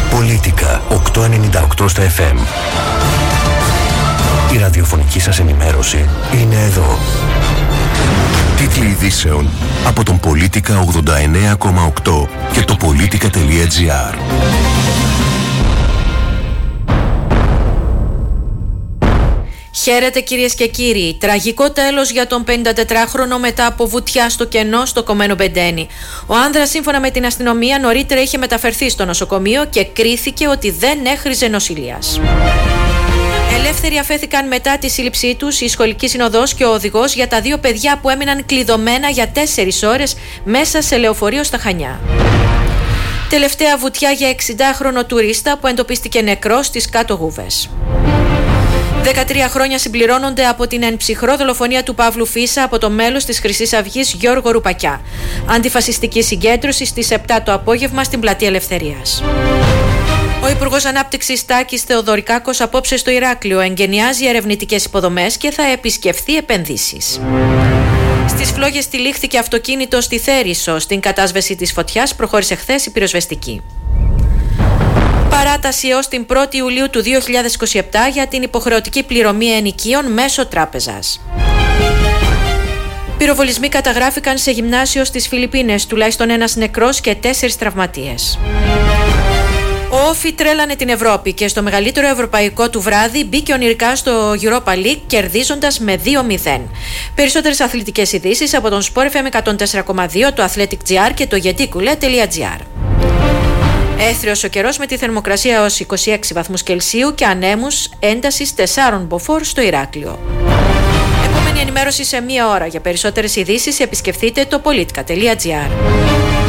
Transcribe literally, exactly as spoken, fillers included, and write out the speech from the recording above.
Πολίτικα οκτακόσια ενενήντα οκτώ στα εφ εμ. Η ραδιοφωνική σας ενημέρωση είναι εδώ. Τίτλοι ειδήσεων από τον Πολίτικα ογδόντα εννέα κόμμα οκτώ και το πολίτικα τελεία τζι άρ. Χαίρετε κυρίες και κύριοι. Τραγικό τέλος για τον πενηντατετράχρονο μετά από βουτιά στο κενό στο κομμένο Μπεντένι. Ο άνδρας, σύμφωνα με την αστυνομία, νωρίτερα είχε μεταφερθεί στο νοσοκομείο και κρίθηκε ότι δεν έχριζε νοσηλείας. Ελεύθεροι αφέθηκαν μετά τη σύλληψή τους η σχολική συνοδός και ο οδηγός για τα δύο παιδιά που έμειναν κλειδωμένα για τέσσερις ώρες μέσα σε λεωφορείο στα Χανιά. Τελευταία βουτιά για εξηντάχρονο τουρίστα που εντοπίστηκε νεκρός στις Κάτω Γούβες. δεκατρία χρόνια συμπληρώνονται από την εν ψυχρό δολοφονία του Παύλου Φίσα από το μέλος της Χρυσής Αυγής Γιώργο Ρουπακιά. Αντιφασιστική συγκέντρωση στις επτά το απόγευμα στην Πλατεία Ελευθερίας. Ο Υπουργός Ανάπτυξης Τάκης Θεοδωρικάκος απόψε στο Ηράκλειο εγκαινιάζει ερευνητικές υποδομές και θα επισκεφθεί επενδύσεις. Στις Φλόγες τυλίχθηκε αυτοκίνητο στη Θέρισο. Στην κατάσβεση της φωτιάς προχώρησε χθες η πυροσβεστική. Παράταση έως την πρώτη Ιουλίου του δύο χιλιάδες είκοσι επτά για την υποχρεωτική πληρωμή ενοικίων μέσω τράπεζας. Πυροβολισμοί καταγράφηκαν σε γυμνάσιο στις Φιλιππίνες, τουλάχιστον ένας νεκρός και τέσσερις τραυματίες. Ο Όφι τρέλανε την Ευρώπη και στο μεγαλύτερο ευρωπαϊκό του βράδυ μπήκε ονειρικά στο Europa League κερδίζοντας με δύο μηδέν. Περισσότερες αθλητικές ειδήσεις από τον Sport εφ εμ εκατόν τέσσερα κόμμα δύο, το Athletic τζι άρ και το γεντίκουλε τελεία τζι άρ. Έθριος ο καιρός με τη θερμοκρασία ως είκοσι έξι βαθμούς Κελσίου και ανέμους έντασης τεσσάρων μποφόρ στο Ηράκλειο. Επόμενη ενημέρωση σε μία ώρα. Για περισσότερες ειδήσεις επισκεφτείτε το πολίτικα τελεία τζι άρ.